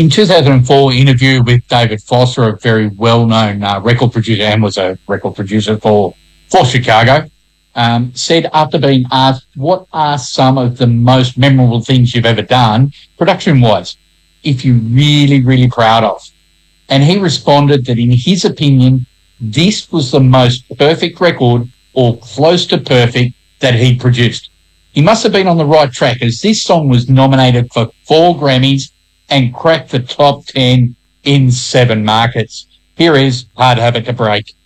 In 2004, interview with David Foster, a very well-known record producer, and was a record producer for Chicago, said after being asked, what are some of the most memorable things you've ever done, production-wise, if you're really, really proud of? And he responded that in his opinion, this was the most perfect record or close to perfect that he produced. He must have been on the right track, as this song was nominated for 4 Grammys and cracked the top 10 in 7 markets. Here is Hard Habit to Break.